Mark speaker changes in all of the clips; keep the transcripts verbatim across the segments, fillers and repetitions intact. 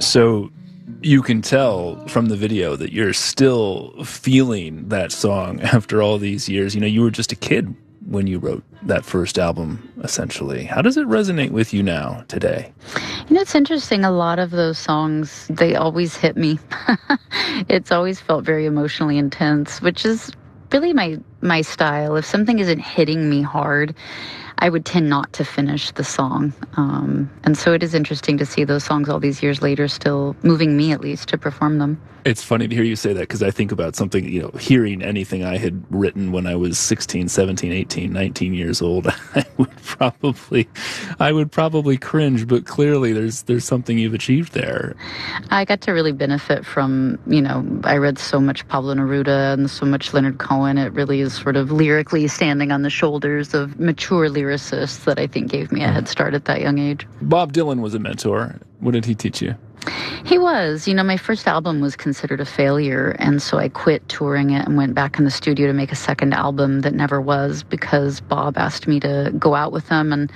Speaker 1: So you can tell from the video that you're still feeling that song after all these years. You know, you were just a kid when you wrote that first album, essentially. How does it resonate with you now, today?
Speaker 2: You know, it's interesting. A lot of those songs, they always hit me. It's always felt very emotionally intense, which is really my, my style. If something isn't hitting me hard, I would tend not to finish the song. Um, and so it is interesting to see those songs all these years later still moving me, at least, to perform them.
Speaker 1: It's funny to hear you say that, because I think about something, you know, hearing anything I had written when I was sixteen, seventeen, eighteen, nineteen years old, I would probably, I would probably cringe, but clearly there's, there's something you've achieved there.
Speaker 2: I got to really benefit from, you know, I read so much Pablo Neruda and so much Leonard Cohen. It really is sort of lyrically standing on the shoulders of mature lyricists that I think gave me a head start at that young age.
Speaker 1: Bob Dylan was a mentor. What did he teach you?
Speaker 2: He was. You know, my first album was considered a failure, and so I quit touring it and went back in the studio to make a second album that never was, because Bob asked me to go out with him, and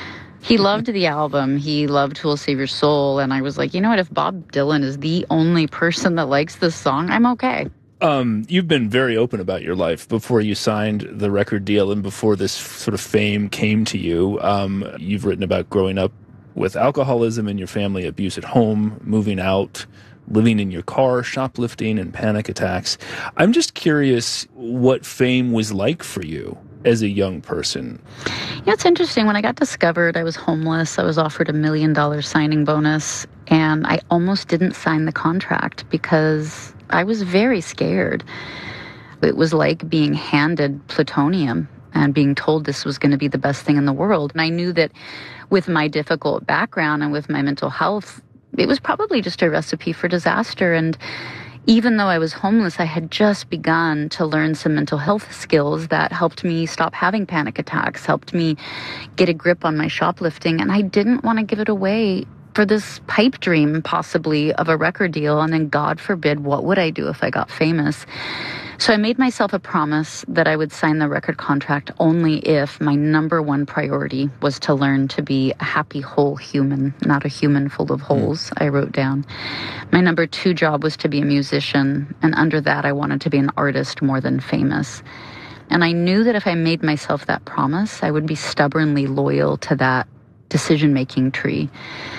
Speaker 2: he loved the album. He loved Who Will Save Your Soul, and I was like, you know what, if Bob Dylan is the only person that likes this song, I'm okay.
Speaker 1: Um, you've been very open about your life before you signed the record deal and before this sort of fame came to you. Um, you've written about growing up with alcoholism and your family abuse at home, moving out, living in your car, shoplifting, and panic attacks. I'm just curious what fame was like for you as a young person.
Speaker 2: Yeah, it's interesting. When I got discovered, I was homeless. I was offered a million dollar signing bonus, and I almost didn't sign the contract because I was very scared. It was like being handed plutonium and being told this was going to be the best thing in the world. And I knew that with my difficult background and with my mental health, it was probably just a recipe for disaster. And even though I was homeless, I had just begun to learn some mental health skills that helped me stop having panic attacks, helped me get a grip on my shoplifting. And I didn't want to give it away for this pipe dream, possibly, of a record deal. And then, God forbid, what would I do if I got famous? So I made myself a promise that I would sign the record contract only if my number one priority was to learn to be a happy, whole human, not a human full of holes, mm. I wrote down. My number two job was to be a musician, and under that I wanted to be an artist more than famous. And I knew that if I made myself that promise, I would be stubbornly loyal to that decision-making tree.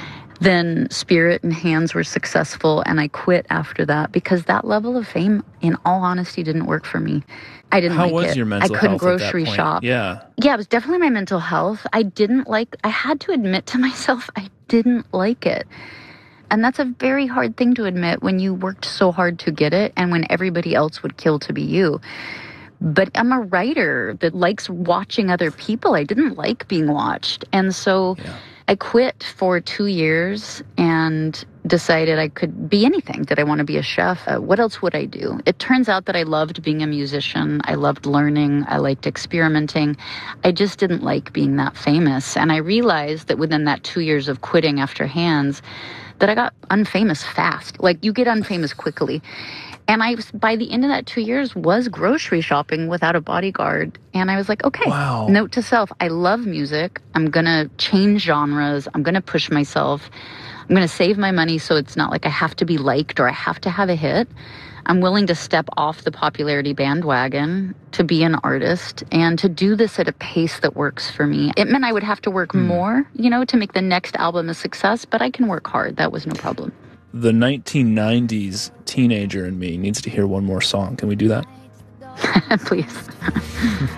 Speaker 2: Then Spirit and Hands were successful, and I quit after that because that level of fame, in all honesty, didn't work for me. I didn't
Speaker 1: How
Speaker 2: like it.
Speaker 1: How was your mental
Speaker 2: I couldn't
Speaker 1: health
Speaker 2: grocery
Speaker 1: at that point?
Speaker 2: shop.
Speaker 1: Yeah.
Speaker 2: Yeah, it was definitely my mental health. I didn't like, I had to admit to myself I didn't like it. And that's a very hard thing to admit when you worked so hard to get it and when everybody else would kill to be you. But I'm a writer that likes watching other people. I didn't like being watched. And so yeah. I quit for two years and decided I could be anything. Did I want to be a chef? Uh, what else would I do? It turns out that I loved being a musician. I loved learning. I liked experimenting. I just didn't like being that famous. And I realized that within that two years of quitting after Hands, that I got unfamous fast. Like, you get unfamous quickly. And I, was, by the end of that two years, was grocery shopping without a bodyguard. And I was like, okay,
Speaker 1: wow.
Speaker 2: Note to self, I love music. I'm going to change genres. I'm going to push myself. I'm going to save my money so it's not like I have to be liked or I have to have a hit. I'm willing to step off the popularity bandwagon to be an artist and to do this at a pace that works for me. It meant I would have to work hmm. more, you know, to make the next album a success, but I can work hard. That was no problem.
Speaker 1: The nineteen nineties teenager in me needs to hear one more song. Can we do that?
Speaker 2: Please.